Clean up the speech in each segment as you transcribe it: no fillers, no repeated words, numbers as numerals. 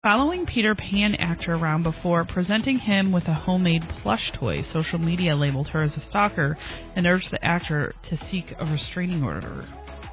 Following Peter Pan actor around before presenting him with a homemade plush toy, social media labeled her as a stalker and urged the actor to seek a restraining order.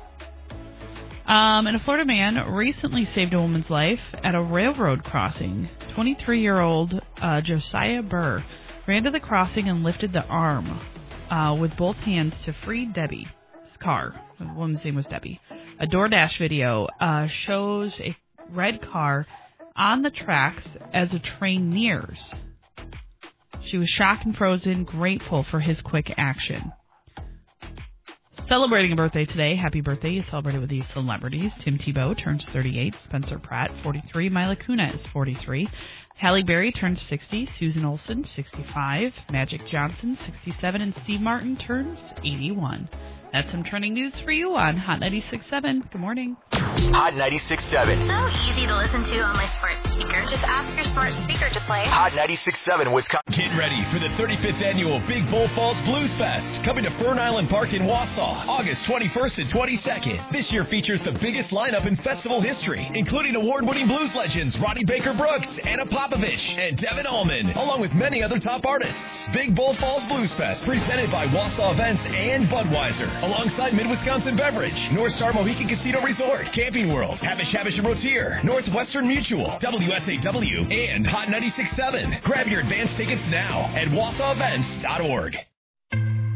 And a Florida man recently saved a woman's life at a railroad crossing. 23-year-old Josiah Burr ran to the crossing and lifted the arm with both hands to free Debbie's car. The woman's name was Debbie. A DoorDash video shows a red car on the tracks as a train nears. She was shocked and frozen, grateful for his quick action. Celebrating a birthday today. Happy birthday. You celebrated with these celebrities. Tim Tebow turns 38. Spencer Pratt, 43. Mila Kunis is 43. Halle Berry turns 60. Susan Olsen, 65. Magic Johnson, 67. And Steve Martin turns 81. That's some trending news for you on Hot 96.7. Good morning. Hot 96.7. So easy to listen to on my smart speaker. Just ask your smart speaker to play. Hot 96.7 Wisconsin. Get ready for the 35th annual Big Bull Falls Blues Fest, coming to Fern Island Park in Wausau, August 21st and 22nd. This year features the biggest lineup in festival history, including award-winning blues legends Ronnie Baker Brooks, Anna Popovich, and Devin Allman, along with many other top artists. Big Bull Falls Blues Fest, presented by Wausau Events and Budweiser, alongside Mid-Wisconsin Beverage, North Star Mohican Casino Resort, Camping World, Habish and Rotier, Northwestern Mutual, WSAW, and Hot 96.7. Grab your advance tickets now at WausauEvents.org.